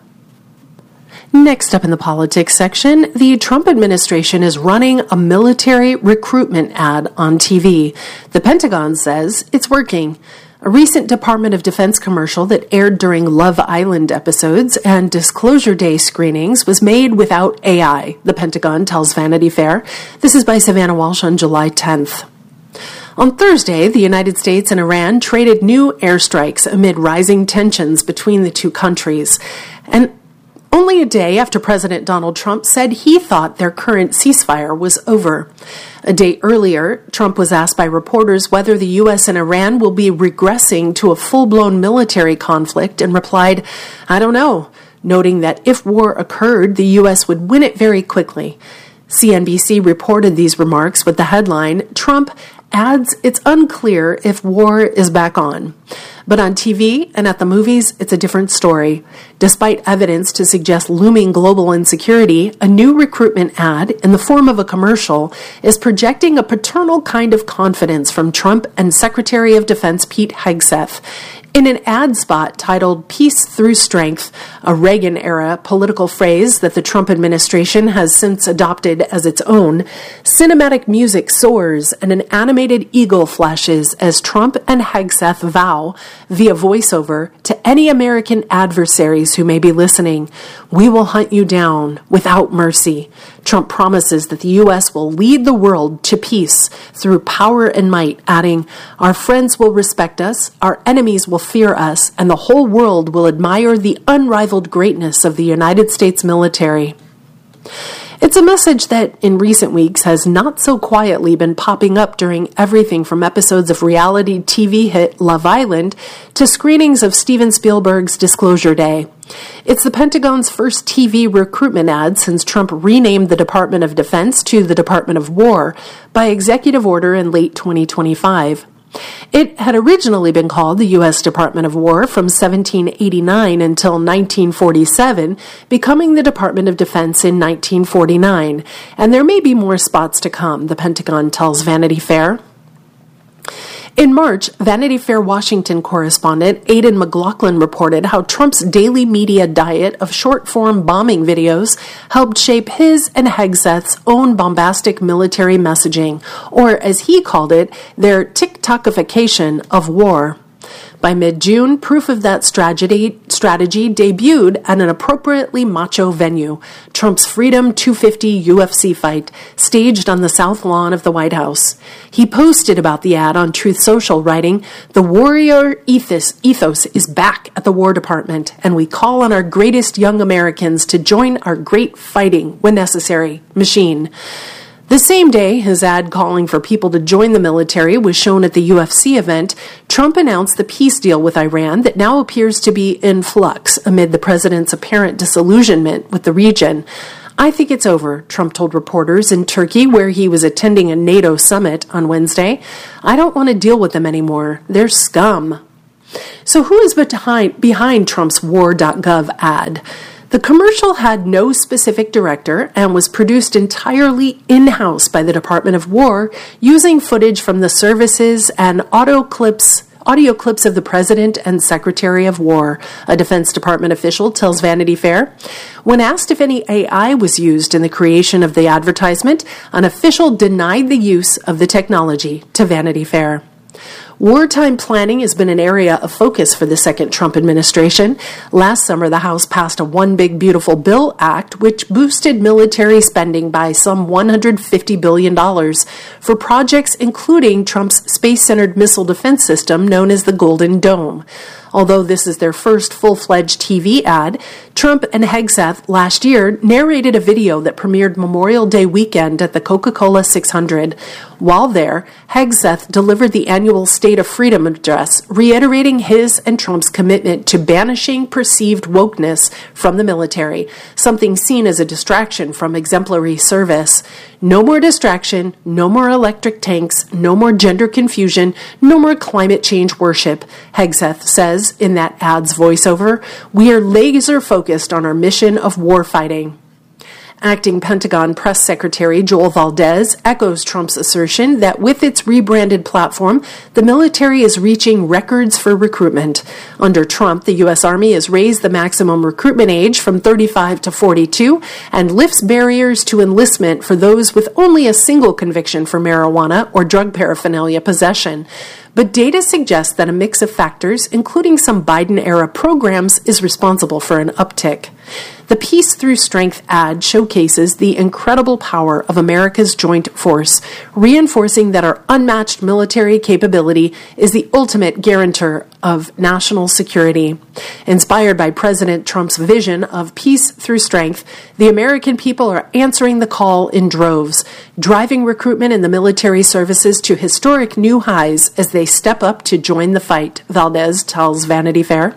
Speaker 1: Next up in the politics section, the Trump administration is running a military recruitment ad on T V. The Pentagon says it's working. A recent Department of Defense commercial that aired during Love Island episodes and Disclosure Day screenings was made without A I, the Pentagon tells Vanity Fair. This is by Savannah Walsh on July tenth. On Thursday, the United States and Iran traded new airstrikes amid rising tensions between the two countries. And only a day after President Donald Trump said he thought their current ceasefire was over. A day earlier, Trump was asked by reporters whether the U S and Iran will be regressing to a full-blown military conflict and replied, "I don't know," noting that if war occurred, the U S would win it very quickly. C N B C reported these remarks with the headline, "Trump adds it's unclear if war is back on." But on T V and at the movies, it's a different story. Despite evidence to suggest looming global insecurity, a new recruitment ad in the form of a commercial is projecting a paternal kind of confidence from Trump and Secretary of Defense Pete Hegseth. In an ad spot titled Peace Through Strength, a Reagan-era political phrase that the Trump administration has since adopted as its own, cinematic music soars and an animated eagle flashes as Trump and Hegseth vow, via voiceover, to any American adversaries who may be listening, "We will hunt you down without mercy." Trump promises that the U S will lead the world to peace through power and might, adding, "Our friends will respect us, our enemies will fear us, and the whole world will admire the unrivaled greatness of the United States military." It's a message that, in recent weeks, has not so quietly been popping up during everything from episodes of reality T V hit Love Island to screenings of Steven Spielberg's Disclosure Day. It's the Pentagon's first T V recruitment ad since Trump renamed the Department of Defense to the Department of War by executive order in late twenty twenty-five. It had originally been called the U S Department of War from seventeen eighty-nine until nineteen forty-seven, becoming the Department of Defense in nineteen forty-nine. And there may be more spots to come, the Pentagon tells Vanity Fair. In March, Vanity Fair Washington correspondent Aidan McLaughlin reported how Trump's daily media diet of short-form bombing videos helped shape his and Hegseth's own bombastic military messaging, or as he called it, their TikTokification of war. By mid-June, proof of that strategy, strategy debuted at an appropriately macho venue, Trump's Freedom two fifty U F C fight, staged on the south lawn of the White House. He posted about the ad on Truth Social, writing, "The warrior ethos, ethos is back at the War Department, and we call on our greatest young Americans to join our great fighting, when necessary, machine." The same day his ad calling for people to join the military was shown at the U F C event, Trump announced the peace deal with Iran that now appears to be in flux amid the president's apparent disillusionment with the region. "I think it's over," Trump told reporters in Turkey, where he was attending a NATO summit on Wednesday. "I don't want to deal with them anymore. They're scum." So who is behind, behind Trump's war dot gov ad? The commercial had no specific director and was produced entirely in-house by the Department of War, using footage from the services and audio clips, audio clips of the President and Secretary of War, a Defense Department official tells Vanity Fair. When asked if any A I was used in the creation of the advertisement, an official denied the use of the technology to Vanity Fair. Wartime planning has been an area of focus for the second Trump administration. Last summer, the House passed a One Big Beautiful Bill Act, which boosted military spending by some one hundred fifty billion dollars for projects including Trump's space-centered missile defense system known as the Golden Dome. Although this is their first full-fledged T V ad, Trump and Hegseth last year narrated a video that premiered Memorial Day weekend at the Coca-Cola six hundred. While there, Hegseth delivered the annual State of Freedom address, reiterating his and Trump's commitment to banishing perceived wokeness from the military, something seen as a distraction from exemplary service. "No more distraction, no more electric tanks, no more gender confusion, no more climate change worship," Hegseth says in that ad's voiceover. "We are laser focused on our mission of war fighting." Acting Pentagon Press Secretary Joel Valdez echoes Trump's assertion that with its rebranded platform, the military is reaching records for recruitment. Under Trump, the U S Army has raised the maximum recruitment age from thirty-five to forty-two and lifts barriers to enlistment for those with only a single conviction for marijuana or drug paraphernalia possession. But data suggests that a mix of factors, including some Biden-era programs, is responsible for an uptick. The Peace Through Strength ad showcases the incredible power of America's joint force, reinforcing that our unmatched military capability is the ultimate guarantor of national security. Inspired by President Trump's vision of peace through strength, the American people are answering the call in droves, driving recruitment in the military services to historic new highs as they step up to join the fight, Valdez tells Vanity Fair.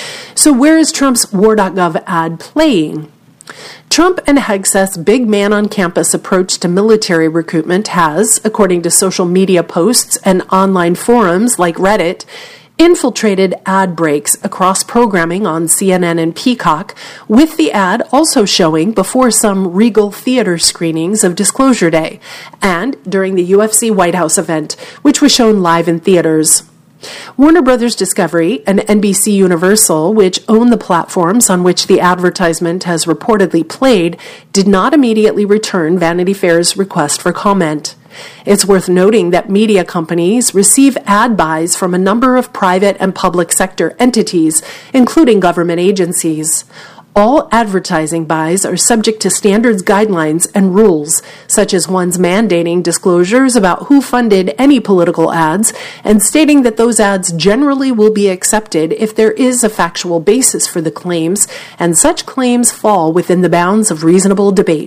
Speaker 1: So where is Trump's war dot gov ad playing? Trump and Hegseth's big man on campus approach to military recruitment has, according to social media posts and online forums like Reddit, infiltrated ad breaks across programming on C N N and Peacock, with the ad also showing before some Regal Theater screenings of Disclosure Day, and during the U F C White House event, which was shown live in theaters. Warner Brothers Discovery and N B C Universal, which own the platforms on which the advertisement has reportedly played, did not immediately return Vanity Fair's request for comment. It's worth noting that media companies receive ad buys from a number of private and public sector entities, including government agencies. All advertising buys are subject to standards, guidelines, and rules, such as ones mandating disclosures about who funded any political ads and stating that those ads generally will be accepted if there is a factual basis for the claims, and such claims fall within the bounds of reasonable debate.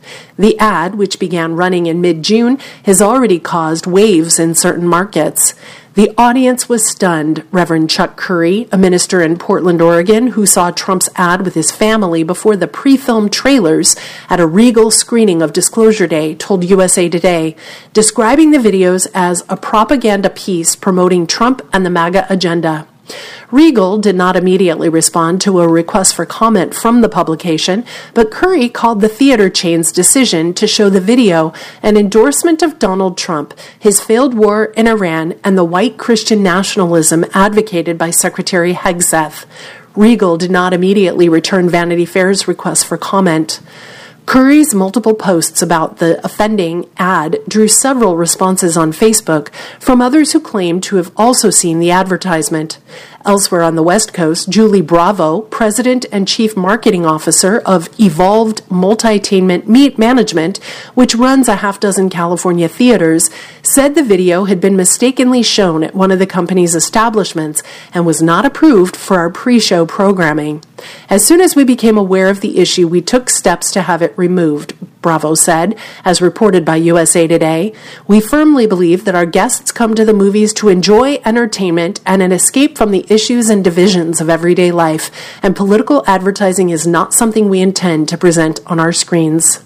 Speaker 1: The ad, which began running in mid-June, has already caused waves in certain markets. The audience was stunned. Reverend Chuck Curry, a minister in Portland, Oregon, who saw Trump's ad with his family before the pre-filmed trailers at a Regal screening of Disclosure Day, told U S A Today, describing the videos as a propaganda piece promoting Trump and the MAGA agenda. Regal did not immediately respond to a request for comment from the publication, but Curry called the theater chain's decision to show the video an endorsement of Donald Trump, his failed war in Iran, and the white Christian nationalism advocated by Secretary Hegseth. Regal did not immediately return Vanity Fair's request for comment. Curry's multiple posts about the offending ad drew several responses on Facebook from others who claimed to have also seen the advertisement. Elsewhere on the West Coast, Julie Bravo, President and Chief Marketing Officer of Evolved Multitainment Meat Management, which runs a half dozen California theaters, said the video had been mistakenly shown at one of the company's establishments and was not approved for our pre-show programming. As soon as we became aware of the issue, we took steps to have it removed, Bravo said, as reported by U S A Today. We firmly believe that our guests come to the movies to enjoy entertainment and an escape from the issues and divisions of everyday life, and political advertising is not something we intend to present on our screens.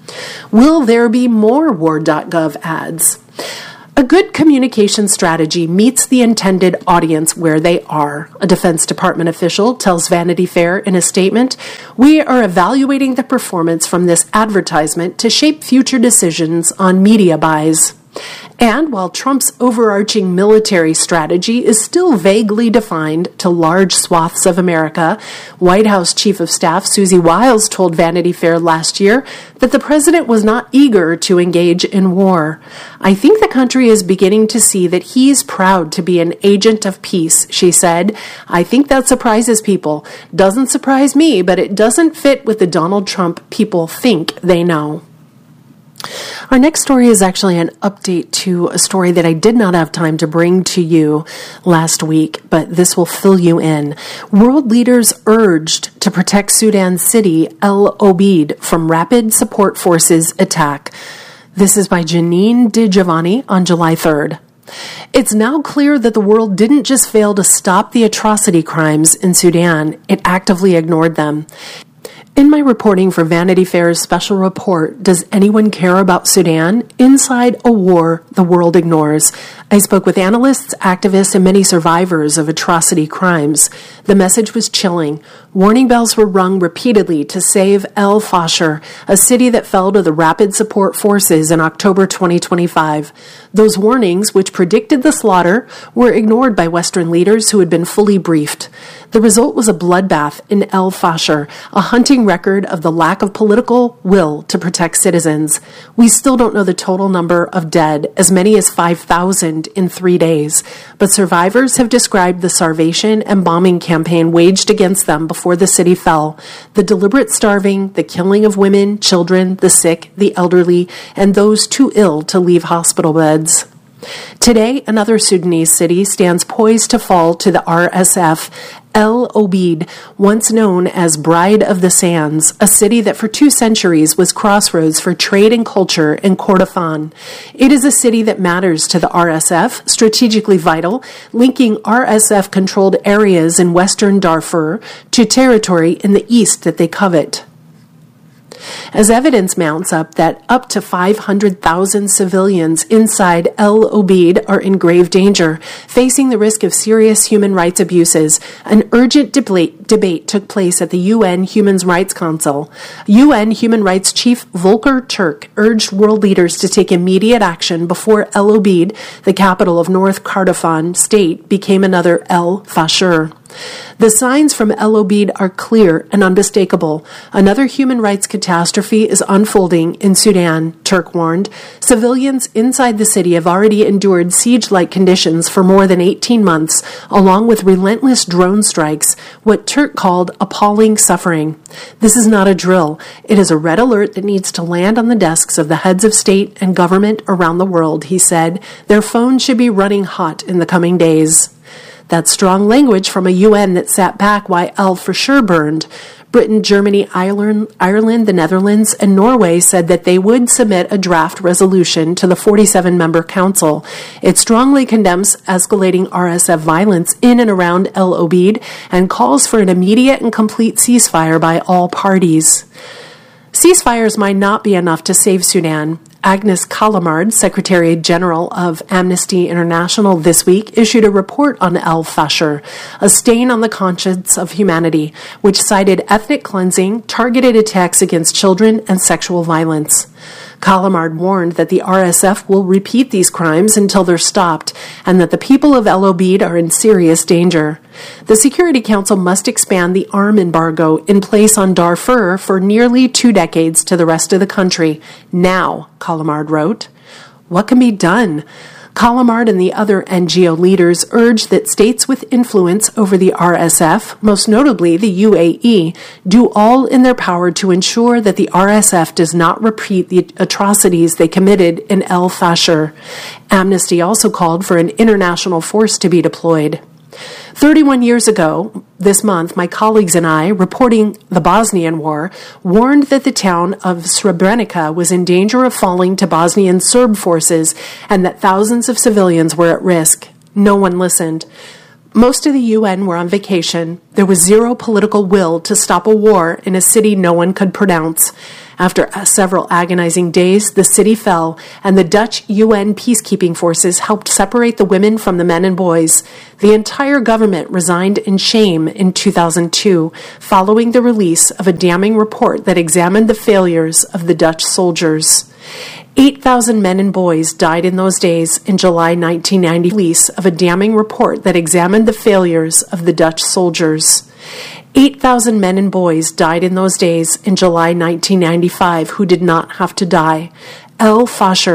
Speaker 1: Will there be more war dot gov ads? A good communication strategy meets the intended audience where they are, a Defense Department official tells Vanity Fair in a statement. We are evaluating the performance from this advertisement to shape future decisions on media buys. And while Trump's overarching military strategy is still vaguely defined to large swaths of America, White House Chief of Staff Susie Wiles told Vanity Fair last year that the president was not eager to engage in war. I think the country is beginning to see that he's proud to be an agent of peace, she said. I think that surprises people. Doesn't surprise me, but it doesn't fit with the Donald Trump people think they know. Our next story is actually an update to a story that I did not have time to bring to you last week, but this will fill you in. World leaders urged to protect Sudan's city, El Obeid, from Rapid Support Forces attack. This is by Janine DiGiovanni on July third. It's now clear that the world didn't just fail to stop the atrocity crimes in Sudan, it actively ignored them. In my reporting for Vanity Fair's special report, Does Anyone Care About Sudan? Inside a War the World Ignores, I spoke with analysts, activists, and many survivors of atrocity crimes. The message was chilling. Warning bells were rung repeatedly to save El Fasher, a city that fell to the Rapid Support Forces in October twenty twenty-five. Those warnings, which predicted the slaughter, were ignored by Western leaders who had been fully briefed. The result was a bloodbath in El Fasher, a hunting record of the lack of political will to protect citizens. We still don't know the total number of dead, as many as five thousand in three days, but survivors have described the starvation and bombing campaign waged against them before the city fell, the deliberate starving, the killing of women, children, the sick, the elderly, and those too ill to leave hospital beds. Today, another Sudanese city stands poised to fall to the R S F. El Obeid, once known as Bride of the Sands, a city that for two centuries was crossroads for trade and culture in Kordofan. It is a city that matters to the R S F, strategically vital, linking R S F-controlled areas in western Darfur to territory in the east that they covet. As evidence mounts up that up to five hundred thousand civilians inside El Obeid are in grave danger, facing the risk of serious human rights abuses, an urgent debate, debate took place at the U N Human Rights Council. U N Human Rights Chief Volker Turk urged world leaders to take immediate action before El Obeid, the capital of North Kordofan state, became another El Fasher. The signs from El Obeid are clear and unmistakable. Another human rights catastrophe is unfolding in Sudan, Turk warned. Civilians inside the city have already endured siege-like conditions for more than eighteen months, along with relentless drone strikes, what Turk called appalling suffering. This is not a drill. It is a red alert that needs to land on the desks of the heads of state and government around the world, he said. Their phones should be running hot in the coming days. That's strong language from a U N that sat back while El Fasher burned. Britain, Germany, Ireland, Ireland, the Netherlands, and Norway said that they would submit a draft resolution to the forty-seven member council. It strongly condemns escalating R S F violence in and around El Obeid and calls for an immediate and complete ceasefire by all parties. Ceasefires might not be enough to save Sudan. Agnes Callamard, Secretary General of Amnesty International, this week issued a report on El-Fasher, a stain on the conscience of humanity, which cited ethnic cleansing, targeted attacks against children, and sexual violence. Callamard warned that the R S F will repeat these crimes until they're stopped, and that the people of El Obeid are in serious danger. The Security Council must expand the arm embargo in place on Darfur for nearly two decades to the rest of the country. Now, Callamard wrote. What can be done? Callamard and the other N G O leaders urge that states with influence over the R S F, most notably the U A E, do all in their power to ensure that the R S F does not repeat the atrocities they committed in El-Fasher. Amnesty also called for an international force to be deployed. thirty-one years ago, this month, my colleagues and I, reporting the Bosnian War, warned that the town of Srebrenica was in danger of falling to Bosnian Serb forces and that thousands of civilians were at risk. No one listened. Most of the U N were on vacation. There was zero political will to stop a war in a city no one could pronounce. After several agonizing days, the city fell, and the Dutch U N peacekeeping forces helped separate the women from the men and boys. The entire government resigned in shame in two thousand two, following the release of a damning report that examined the failures of the Dutch soldiers. eight thousand men and boys died in those days in July nineteen ninety, release of a damning report that examined the failures of the Dutch soldiers. eight thousand men and boys died in those days in July nineteen ninety-five who did not have to die. El-Fasher